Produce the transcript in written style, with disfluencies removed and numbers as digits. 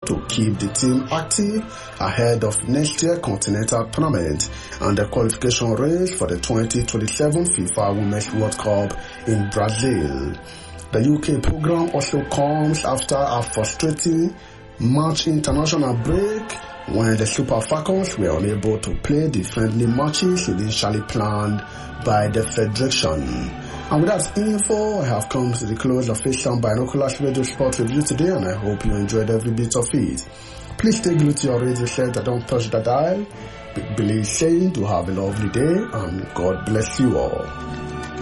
to keep the team active ahead of next year's continental tournament and the qualification race for the 2027 FIFA Women's World Cup in Brazil. The UK program also comes after a frustrating March international break when the Super Falcons were unable to play the friendly matches initially planned by the Federation. And with that info, I have come to the close of Asian Binoculars Radio Sport Review today, and I hope you enjoyed every bit of it. Please stay glued to your radio set and don't touch the dial. Big Billy is saying to have a lovely day and God bless you all.